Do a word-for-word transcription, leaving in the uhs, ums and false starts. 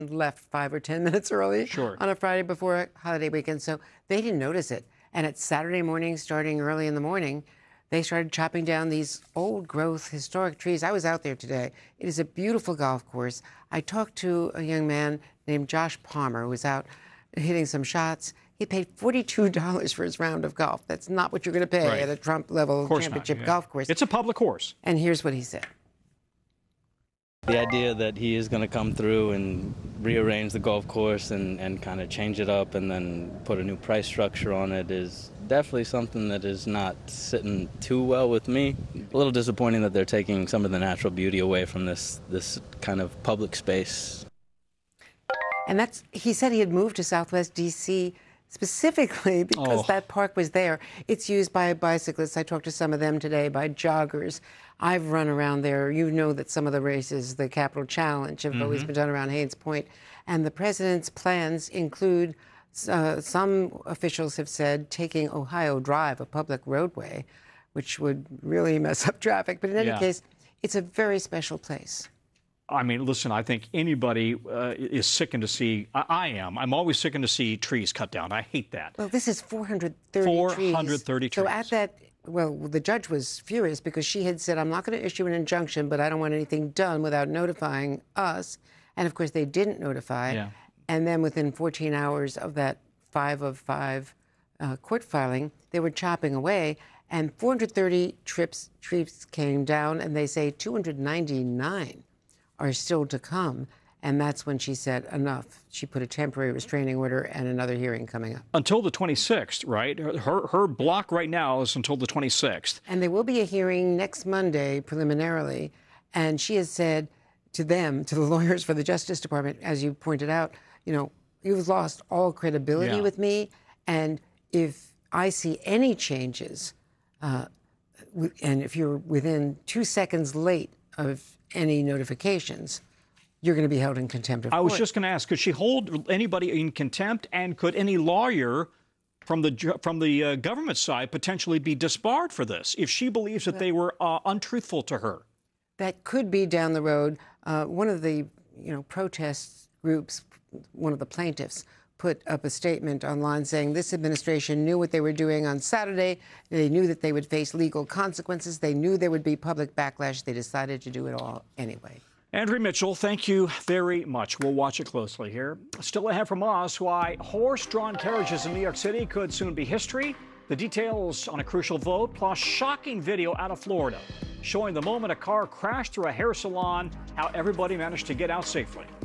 left five or ten minutes early Sure. on a Friday before a holiday weekend, so they didn't notice it. And it's Saturday morning, starting early in the morning, they started chopping down these old-growth historic trees. I was out there today. It is a beautiful golf course. I talked to a young man named Josh Palmer who was out hitting some shots. He paid forty-two dollars for his round of golf. That's not what you're going to pay Right. at a Trump-level championship not, yeah. golf course. It's a public course. And here's what he said. The idea that he is going to come through and rearrange the golf course and, and kind of change it up and then put a new price structure on it is definitely something that is not sitting too well with me. A little disappointing that they're taking some of the natural beauty away from this, this kind of public space. And that's, he said he had moved to Southwest D C specifically because Oh. that park was there. It's used by bicyclists. I talked to some of them today, by joggers. I've run around there. You know that some of the races, the Capital Challenge, have mm-hmm. always been done around Haynes Point. And the president's plans include, uh, some officials have said, taking Ohio Drive, a public roadway, which would really mess up traffic. But in any Yeah. case, it's a very special place. I mean, listen, I think anybody uh, is sickened to see, I, I am, I'm always sickened to see trees cut down. I hate that. Well, this is four hundred thirty four trees. hundred thirty trees. So at that, well, the judge was furious because she had said, I'm not going to issue an injunction, but I don't want anything done without notifying us. And of course, they didn't notify. Yeah. And then within fourteen hours of that five of five uh, court filing, they were chopping away. And four hundred thirty trips, trees came down, and they say two hundred ninety-nine are still to come. And that's when she said enough. She put a temporary restraining order and another hearing coming up. Until the twenty-sixth, right? Her, her block right now is until the twenty-sixth. And there will be a hearing next Monday, preliminarily. And she has said to them, to the lawyers for the Justice Department, as you pointed out, you know, you've lost all credibility Yeah. with me. And if I see any changes, uh, and if you're within two seconds late of any notifications, you're going to be held in contempt of court. I was just going to ask, could she hold anybody in contempt, and could any lawyer from the ju- from the uh, government side potentially be disbarred for this if she believes that they were uh, untruthful to her? That could be down the road. Uh, one of the, you know, protest groups, one of the plaintiffs, put up a statement online saying this administration knew what they were doing on Saturday. They knew that they would face legal consequences. They knew there would be public backlash. They decided to do it all anyway. Andrea Mitchell, thank you very much. We'll watch it closely here. Still ahead from us, why horse-drawn carriages in New York City could soon be history. The details on a crucial vote, plus shocking video out of Florida showing the moment a car crashed through a hair salon, how everybody managed to get out safely.